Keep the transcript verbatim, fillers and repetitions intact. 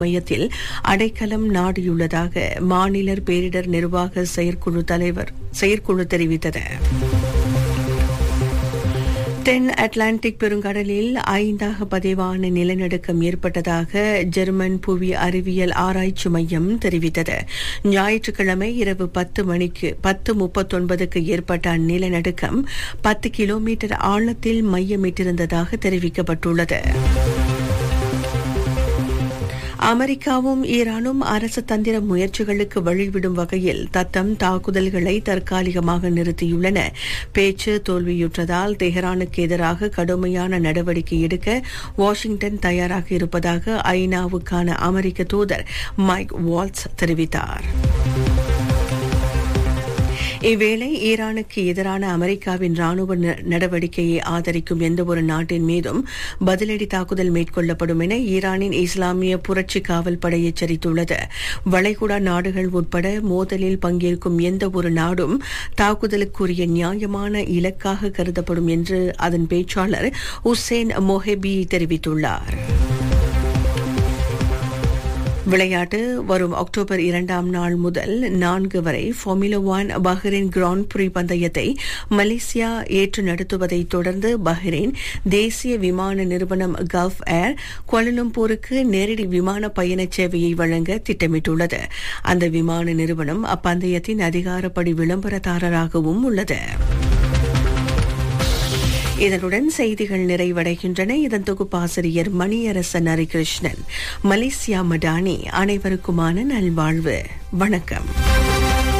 மையத்தில் அடைக்கலம் நாடியுள்ளதாக மாநில பேரிடர் நிர்வாக செயற்குழு தலைவர் செயற்குழு தெரிவித்தது. தென் அட்லாண்டிக் பெருங்கடலில் ஐந்தாக பதிவான நிலநடுக்கம் ஏற்பட்டதாக ஜெர்மன் புவி அறிவியல் ஆராய்ச்சி மையம் தெரிவித்தது. ஞாயிற்றுக்கிழமை இரவு பத்து மணிக்கு பத்து முப்பத்தொன்பதுக்கு ஏற்பட்ட அந்நிலநடுக்கம் பத்து கிலோமீட்டர் ஆழத்தில் மையமிட்டிருந்ததாக தெரிவிக்கப்பட்டுள்ளது. அமெரிக்காவும் ஈரானும் அரசு தந்திர முயற்சிகளுக்கு வழிவிடும் வகையில் தத்தம் தாக்குதல்களை தற்காலிகமாக நிறுத்தியுள்ளன. பேச்சு தோல்வியுற்றதால் தெஹ்ரானுக்கு எதிராக கடுமையான நடவடிக்கை எடுக்க வாஷிங்டன் தயாராக இருப்பதாக ஐநாவுக்கான அமெரிக்க தூதர் மைக் வால்ட்ஸ் தெரிவித்தார். இவ்வேளை ஈரானுக்கு எதிரான அமெரிக்காவின் ராணுவ நடவடிக்கையை ஆதரிக்கும் எந்தவொரு நாட்டின் மீதும் பதிலடி தாக்குதல் மேற்கொள்ளப்படும் என ஈரானின் இஸ்லாமிய புரட்சி காவல் படை எச்சரித்துள்ளது. வளைகுடா நாடுகள் உட்பட மோதலில் பங்கேற்கும் எந்தவொரு நாடும் தாக்குதலுக்குரிய நியாயமான இலக்காக கருதப்படும் என்று அதன் பேச்சாளர் உசேன் மொஹெபி தெரிவித்துள்ளார். விளையாட்டு வரும் அக்டோபர் இரண்டாம் நாள் முதல் நான்கு வரை ஃபார்முலா ஒன் பஹ்ரைன் கிராண்ட் பிரி பந்தயத்தை மலேசியா ஏற்று நடத்துவதை தொடர்ந்து பஹ்ரைன் தேசிய விமான நிறுவனம் கல்ஃப் ஏர் கோலாலம்பூருக்கு நேரடி விமான பயண சேவையை வழங்க திட்டமிட்டுள்ளது. அந்த விமான நிறுவனம் அப்பந்தயத்தின் அதிகாரப்படி விளம்பரதாரராகவும் உள்ளது. இதனுடன் செய்திகள் நிறைவடைகின்றன. இதன் தொகுப்பாசிரியர் மணியரசன் ஹரிகிருஷ்ணன். மலேசியா மடானி. அனைவருக்குமான நல்வாழ்வு. வணக்கம்.